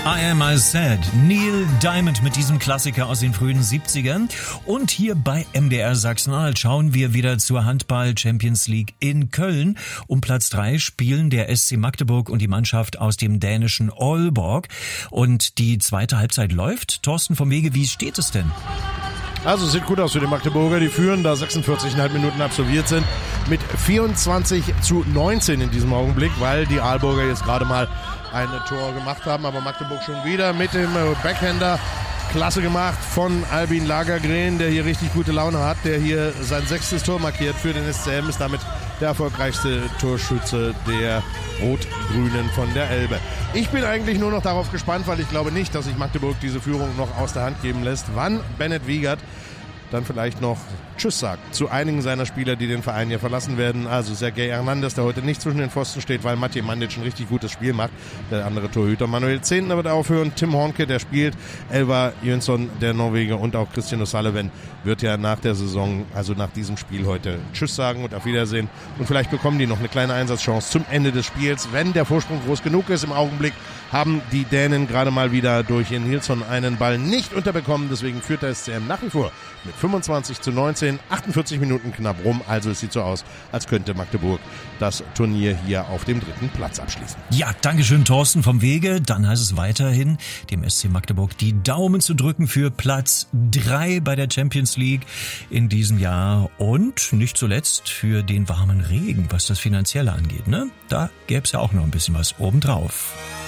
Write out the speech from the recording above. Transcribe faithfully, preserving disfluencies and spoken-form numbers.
I Am I Said, Neil Diamond mit diesem Klassiker aus den frühen siebzigern. Und hier bei M D R Sachsen-Anhalt schauen wir wieder zur Handball-Champions League in Köln. Um Platz drei spielen der S C Magdeburg und die Mannschaft aus dem dänischen Aalborg. Und die zweite Halbzeit läuft. Thorsten vom Wege, wie steht es denn? Also sieht gut aus für die Magdeburger, die führen, da sechsundvierzig Komma fünf Minuten absolviert sind, mit vierundzwanzig zu neunzehn in diesem Augenblick, weil die Aalborger jetzt gerade mal ein Tor gemacht haben, aber Magdeburg schon wieder mit dem Backhander. Klasse gemacht von Albin Lagergren, der hier richtig gute Laune hat, der hier sein sechstes Tor markiert für den S C M, ist damit der erfolgreichste Torschütze der Rot-Grünen von der Elbe. Ich bin eigentlich nur noch darauf gespannt, weil ich glaube nicht, dass sich Magdeburg diese Führung noch aus der Hand geben lässt, wann Bennett Wiegert dann vielleicht noch Tschüss sagt zu einigen seiner Spieler, die den Verein hier verlassen werden. Also Sergej Hernandez, der heute nicht zwischen den Pfosten steht, weil Matej Mandic ein richtig gutes Spiel macht. Der andere Torhüter Manuel Zehntner wird aufhören. Tim Hornke, der spielt. Elvar Jönsson, der Norweger, und auch Christian O'Sullivan wird ja nach der Saison, also nach diesem Spiel heute Tschüss sagen und auf Wiedersehen. Und vielleicht bekommen die noch eine kleine Einsatzchance zum Ende des Spiels, wenn der Vorsprung groß genug ist. Im Augenblick haben die Dänen gerade mal wieder durch Jan Nilsson einen Ball nicht unterbekommen. Deswegen führt der S C M nach wie vor mit fünfundzwanzig zu neunzehn, achtundvierzig Minuten knapp rum. Also es sieht so aus, als könnte Magdeburg das Turnier hier auf dem dritten Platz abschließen. Ja, Dankeschön, Thorsten vom Wege. Dann heißt es weiterhin, dem S C Magdeburg die Daumen zu drücken für Platz drei bei der Champions League in diesem Jahr. Und nicht zuletzt für den warmen Regen, was das Finanzielle angeht, ne? Da gäbe es ja auch noch ein bisschen was obendrauf.